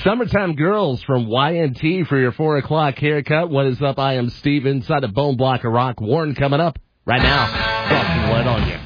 Summertime Girls from Y&T for your 4 o'clock haircut. What is up? I am Steve inside the Bone Block of Rock. Warren coming up right now. Talking What on you.